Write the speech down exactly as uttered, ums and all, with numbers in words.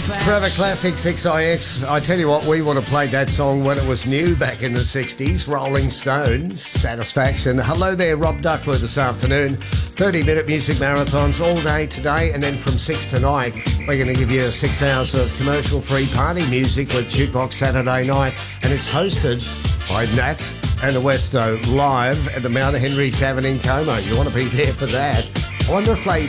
Forever Classic six I X. I tell you what, we would have played that song when it was new back in the sixties. Rolling Stones, Satisfaction. Hello there, Rob Duckworth this afternoon. thirty minute music marathons all day today, and then from six tonight, we're going to give you six hours of commercial-free party music with Jukebox Saturday night, and it's hosted by Nat and the Westo live at the Mount Henry Tavern in Como. You want to be there for that. I wonder if they